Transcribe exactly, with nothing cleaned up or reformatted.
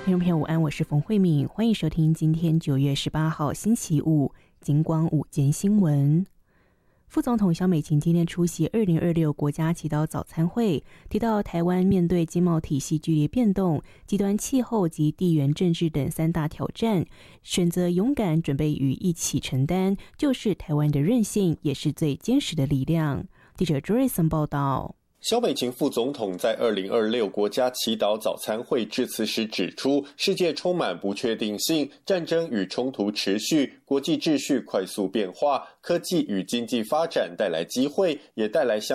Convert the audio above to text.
听众朋友午安，我是冯慧敏，欢迎收听今天九月十八号星期五金光午间新闻。副总统萧美琴今天出席二零二六国家祈祷早餐会，提到台湾面对经贸体系剧烈变动、极端气候及地缘政治等三大挑战，选择勇敢准备与一起承担，就是台湾的韧性，也是最坚实的力量。记者 Joyson 报道。 萧美琴副总统在二零二六国家祈祷早餐会致辞时指出，世界充满不确定性，战争与冲突持续，国际秩序快速变化，科技与经济发展带来机会，也带来相